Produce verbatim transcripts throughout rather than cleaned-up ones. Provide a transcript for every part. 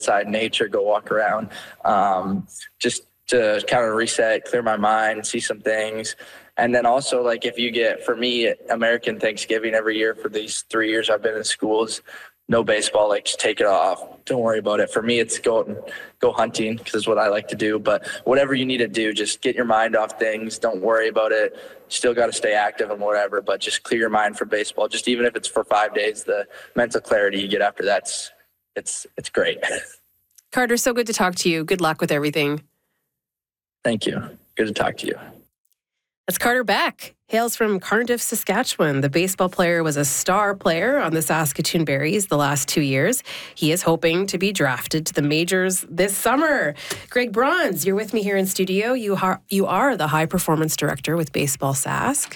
outside nature, go walk around, um, just to kind of reset, clear my mind, see some things. And then also, like, if you get, for me, American Thanksgiving every year for these three years I've been in schools, no baseball, like, just take it off. Don't worry about it. For me, it's go go hunting, because it's what I like to do. But whatever you need to do, just get your mind off things. Don't worry about it. Still got to stay active and whatever, but just clear your mind for baseball. Just even if it's for five days, the mental clarity you get after that's, it's, it's great. Carter, so good to talk to you. Good luck with everything. Thank you. Good to talk to you. That's Carter Beck. Hails from Cardiff, Saskatchewan. The baseball player was a star player on the Saskatoon Berries the last two years. He is hoping to be drafted to the majors this summer. Greg Bronze, you're with me here in studio. You are, you are the high performance director with Baseball Sask.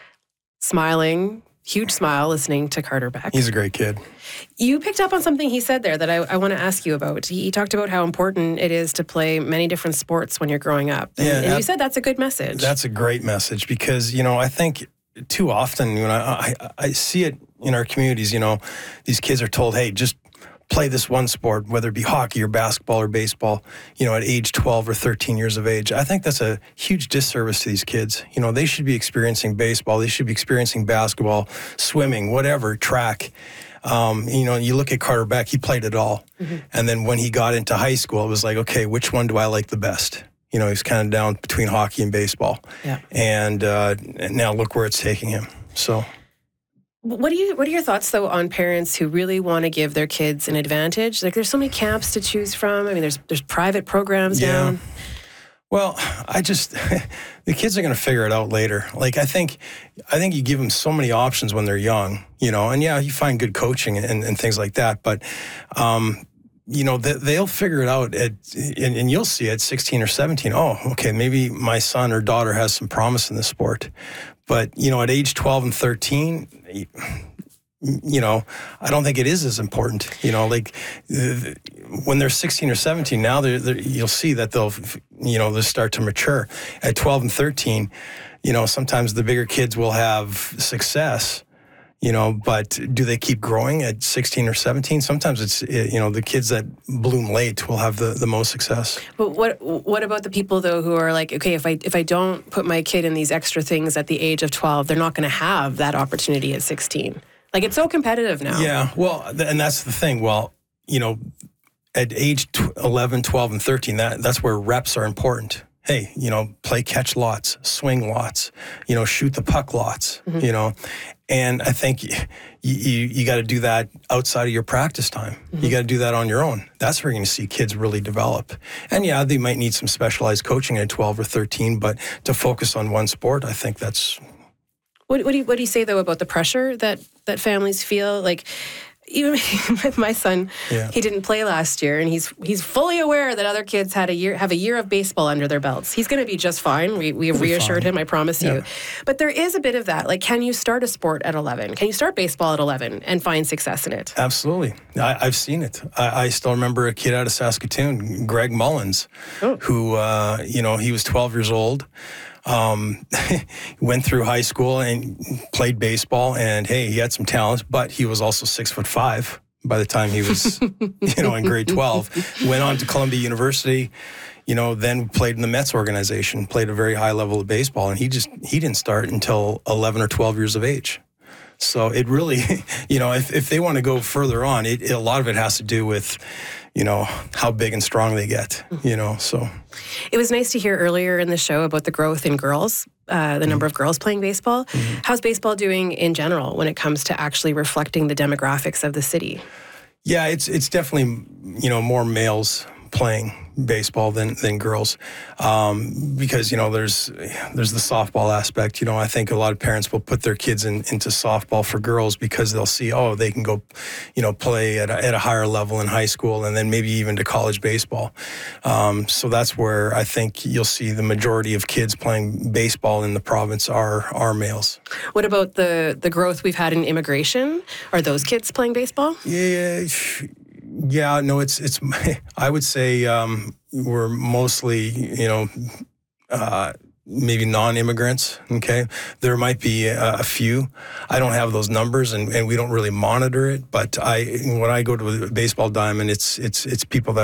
Smiling, huge smile listening to Carter Beck. He's a great kid. You picked up on something he said there that I, I want to ask you about. He, he talked about how important it is to play many different sports when you're growing up. And, yeah, and that, you said that's a good message. That's a great message because, you know, I think too often, you know, I, I, I see it in our communities, you know, these kids are told, hey, just play this one sport, whether it be hockey or basketball or baseball, you know, at age twelve or thirteen years of age. I think that's a huge disservice to these kids. You know, they should be experiencing baseball. They should be experiencing basketball, swimming, whatever, track. Um, you know, you look at Carter Beck, he played it all. Mm-hmm. And then when he got into high school, it was like, okay, which one do I like the best? You know, he's kind of down between hockey and baseball. Yeah. And, uh, and now look where it's taking him. So... What do you? What are your thoughts, though, on parents who really want to give their kids an advantage? Like, there's so many camps to choose from. I mean, there's there's private programs yeah. now. Well, I just the kids are going to figure it out later. Like, I think, I think you give them so many options when they're young, you know. And yeah, you find good coaching and, and things like that, but. Um, You know, they, they'll figure it out, at, and, and you'll see at sixteen or seventeen, oh, okay, maybe my son or daughter has some promise in the sport. But, you know, at age twelve and thirteen, you know, I don't think it is as important. You know, like when they're sixteen or seventeen, now they're, they're, you'll see that they'll, you know, they'll start to mature. At twelve and thirteen, you know, sometimes the bigger kids will have success. You know, but do they keep growing at sixteen or seventeen? Sometimes it's, you know, the kids that bloom late will have the, the most success. But what what about the people, though, who are like, okay, if I if I don't put my kid in these extra things at the age of twelve, they're not going to have that opportunity at sixteen. Like, it's so competitive now. Yeah, well, and that's the thing. Well, you know, at age eleven, twelve, and thirteen, that that's where reps are important. Hey, you know, play catch lots, swing lots, you know, shoot the puck lots, mm-hmm. you know. And I think you you, you got to do that outside of your practice time. Mm-hmm. You got to do that on your own. That's where you're going to see kids really develop. And yeah, they might need some specialized coaching at twelve or thirteen, but to focus on one sport, I think that's... What, what, do, you, what do you say, though, about the pressure that, that families feel? Like... Even with my son, yeah. he didn't play last year, and he's he's fully aware that other kids had a year have a year of baseball under their belts. He's going to be just fine. We we have reassured fine. him, I promise yeah. you. But there is a bit of that. Like, can you start a sport at eleven? Can you start baseball at eleven and find success in it? Absolutely. I, I've seen it. I, I still remember a kid out of Saskatoon, Greg Mullins, oh. who uh, you know he was twelve years old. Um, went through high school and played baseball, and hey, he had some talent, but he was also six foot five by the time he was, you know, in grade twelve. Went on to Columbia University, you know, then played in the Mets organization, played a very high level of baseball, and he just, he didn't start until eleven or twelve years of age. So it really, you know, if, if they want to go further on, it, it, a lot of it has to do with, you know, how big and strong they get, you know, so. It was nice to hear earlier in the show about the growth in girls, uh, the number mm-hmm. of girls playing baseball. Mm-hmm. How's baseball doing in general when it comes to actually reflecting the demographics of the city? Yeah, it's it's definitely, you know, more males playing baseball than than girls, um, because you know there's there's the softball aspect. You know, I think a lot of parents will put their kids in, into softball for girls because they'll see, oh, they can go, you know, play at a, at a higher level in high school and then maybe even to college baseball. Um, so that's where I think you'll see the majority of kids playing baseball in the province are are males. What about the the growth we've had in immigration? Are those kids playing baseball? Yeah. Yeah, no, it's, it's, I would say um, we're mostly, you know, uh, maybe non-immigrants, okay? There might be a, a few. I don't have those numbers, and, and we don't really monitor it, but I when I go to a baseball diamond, it's it's it's people that